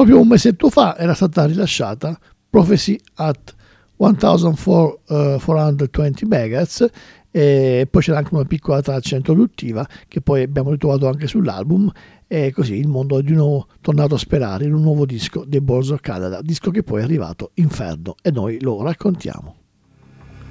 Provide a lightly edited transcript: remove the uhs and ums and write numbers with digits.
proprio un mesetto fa era stata rilasciata Prophecy at 1420 MHz, e poi c'era anche una piccola traccia introduttiva che poi abbiamo ritrovato anche sull'album, e così il mondo è di nuovo tornato a sperare in un nuovo disco dei Boards of Canada, disco che poi è arrivato Inferno e noi lo raccontiamo.